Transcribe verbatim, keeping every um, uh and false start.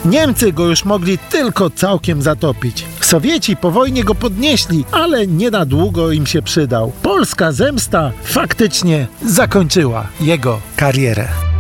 Niemcy go już mogli tylko całkiem zatopić. Sowieci po wojnie go podnieśli, ale nie na długo im się przydał. Polska zemsta faktycznie zakończyła jego karierę.